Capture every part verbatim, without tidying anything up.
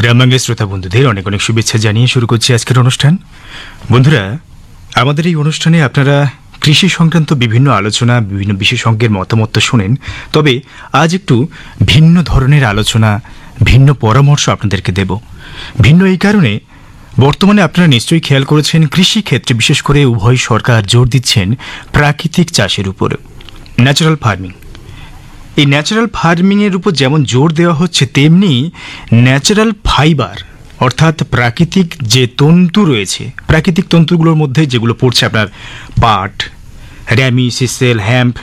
গ্রামাঙ্গের শ্রোতা বন্ধুদের অনেক অনেক শুভেচ্ছা জানিয়ে শুরু করছি আজকের অনুষ্ঠান। বন্ধুরা, আমাদের এই অনুষ্ঠানে আপনারা কৃষি সংক্রান্ত বিভিন্ন আলোচনা, বিভিন্ন বিশেষজ্ঞের মতামত তো শোনেন, তবে আজ একটু ভিন্ন ধরনের আলোচনা, ভিন্ন পরামর্শ আপনাদেরকে দেব। ভিন্ন এই কারণে, বর্তমানে আপনারা নিশ্চয়ই খেয়াল করেছেন কৃষি ক্ষেত্রে বিশেষ করে উভয় সরকার জোর দিচ্ছেন প্রাকৃতিক চাষের উপর, ন্যাচারাল ফার্মিং। এই ন্যাচারাল ফার্মিংয়ের উপর যেমন জোর দেওয়া হচ্ছে, তেমনি ন্যাচারাল ফাইবার অর্থাৎ প্রাকৃতিক যে তন্তু রয়েছে, প্রাকৃতিক তন্তুগুলোর মধ্যে যেগুলো পড়ছে আপনার পাট, র্যামি, সিসেল, হ্যাম্প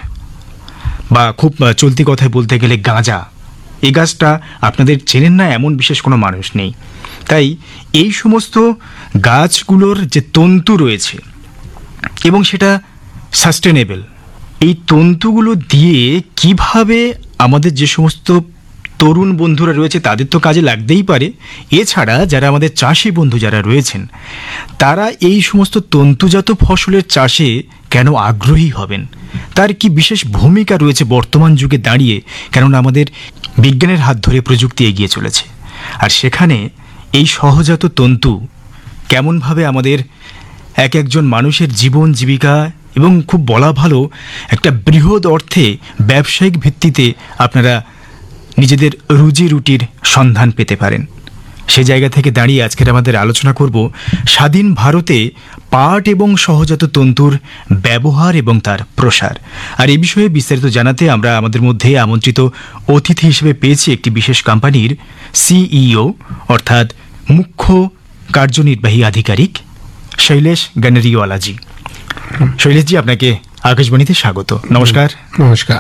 বা খুব চলতি কথায় বলতে গেলে গাঁজা। এই গাছটা আপনাদের চেনেন না এমন বিশেষ কোনো মানুষ নেই। তাই এই সমস্ত গাছগুলোর যে তন্তু রয়েছে এবং সেটা সাস্টেনেবল, এই তন্তুগুলো দিয়ে কিভাবে আমাদের যে সমস্ত তরুণ বন্ধুরা রয়েছে তাদের তো কাজে লাগতেই পারে, এছাড়া যারা আমাদের চাষি বন্ধু যারা রয়েছেন তারা এই সমস্ত তন্তুজাত ফসলের চাষে কেন আগ্রহী হবেন, তার কি বিশেষ ভূমিকা রয়েছে বর্তমান যুগে দাঁড়িয়ে, কেননা আমাদের বিজ্ঞানের হাত ধরে প্রযুক্তি এগিয়ে চলেছে। আর সেখানে এই সহজাত তন্তু কেমনভাবে আমাদের এক একজন মানুষের জীবন জীবিকা এবং খুব বলা ভালো একটা বৃহৎ অর্থে ব্যবসায়িক ভিত্তিতে আপনারা নিজেদের রুজি রুটির সন্ধান পেতে পারেন, সে জায়গা থেকে দাঁড়িয়ে আজকের আমাদের আলোচনা করব স্বাধীন ভারতে পাট এবং সহজাত তন্তুর ব্যবহার এবং তার প্রসার। আর এই বিষয়ে বিস্তারিত জানাতে আমরা আমাদের মধ্যে আমন্ত্রিত অতিথি হিসেবে পেয়েছি একটি বিশেষ কোম্পানির সিইও অর্থাৎ মুখ্য কার্যনির্বাহী আধিকারিক শৈলেশ গানেরিওয়ালাজি। শৈলেশজি, আপনাকে আকাশবাণীতে স্বাগত। নমস্কার। নমস্কার।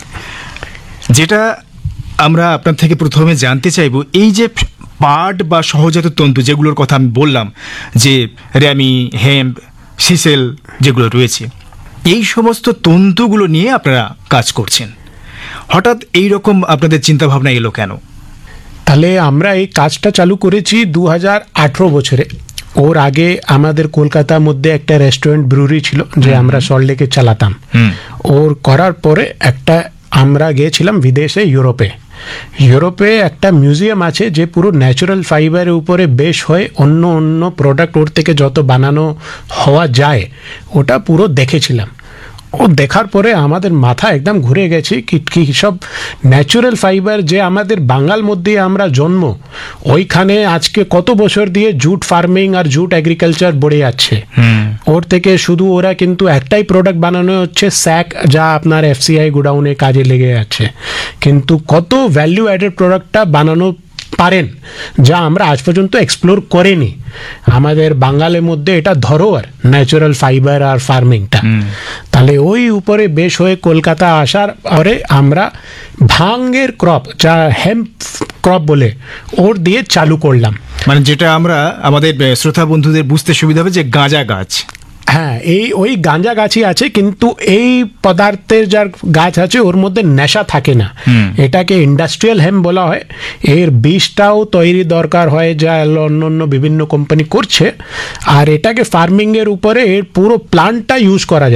যেটা আমরা আপনার থেকে প্রথমে জানতে চাইব, এই যে পাট বা সহজাত তন্তু যেগুলোর কথা আমি বললাম, যে র্যামি, হেম্প, সিসেল যেগুলো রয়েছে, এই সমস্ত তন্তুগুলো নিয়ে আপনারা কাজ করছেন, হঠাৎ এই রকম আপনাদের চিন্তাভাবনা এলো কেন? তাহলে আমরা এই কাজটা চালু করেছি দু হাজার আঠেরো বছরে। ওর আগে আমাদের কলকাতার মধ্যে একটা রেস্টুরেন্ট ব্রুরি ছিল যে আমরা সল্টলেকে চালাতাম। ওর করার পরে একটা আমরা গিয়েছিলাম বিদেশে, ইউরোপে। ইউরোপে একটা মিউজিয়াম আছে যে পুরো ন্যাচারাল ফাইবারের উপরে বেশ হয়ে অন্য অন্য প্রোডাক্ট ওর থেকে যত বানানো হওয়া যায় ওটা পুরো দেখেছিলাম। ও দেখার পরে আমাদের মাথা একদম ঘুরে গেছে কি কী সব ন্যাচারাল ফাইবার যে আমাদের বাঙাল মধ্যে আমরা জন্ম, ওইখানে আজকে কত বছর দিয়ে জুট ফার্মিং আর জুট এগ্রিকালচার বেড়ে যাচ্ছে। ওর থেকে শুধু ওরা কিন্তু একটাই প্রোডাক্ট বানানো হচ্ছে স্যাক, যা আপনার এফসিআই গোডাউনে কাজে লেগে যাচ্ছে, কিন্তু কত ভ্যালু অ্যাডেড প্রোডাক্টটা বানানো পারেন যা আমরা আজ পর্যন্ত এক্সপ্লোর করিনি। আমাদের বাঙালের মধ্যে এটা ধরোয়ার ন্যাচারাল ফাইবার আর ফার্মিংটা। তাহলে ওই উপরে বেশ হয়ে কলকাতা আসার পরে আমরা ভাঙের ক্রপ, যা হেম্প ক্রপ বলে, ওর দিয়ে চালু করলাম। মানে যেটা আমরা আমাদের শ্রোতা বন্ধুদের বুঝতে সুবিধা হবে যে গাঁজা গাছ। হ্যাঁ, এই ওই গাঁজা গাছই আছে, কিন্তু এই পদার্থের যার গাছ আছে ওর মধ্যে নেশা থাকে না। এটাকে ইন্ডাস্ট্রিয়াল হেম্প বলা হয়। এর বীজটাও তৈরি দরকার হয়, যা অন্য অন্য বিভিন্ন কোম্পানি করছে। আর এটাকে ফার্মিংয়ের উপরে এর পুরো প্লান্টটা ইউজ করা যায়।